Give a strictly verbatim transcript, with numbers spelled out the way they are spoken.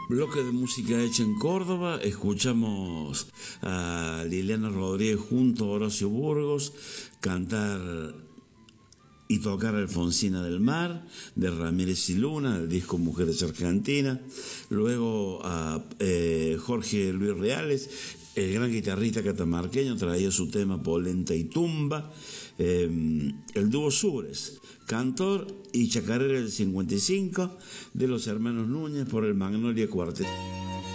Bloque de música hecha en Córdoba, escuchamos a Liliana Rodríguez junto a Horacio Burgos cantar y tocar Alfonsina del Mar, de Ramírez y Luna, del disco Mujeres Argentinas. Luego a eh, Jorge Luis Reales, el gran guitarrista catamarqueño, traía su tema Polenta y Tumba. Eh, el dúo Sures, cantor y chacarera del cincuenta y cinco, de los hermanos Núñez por el Magnolia Cuartet.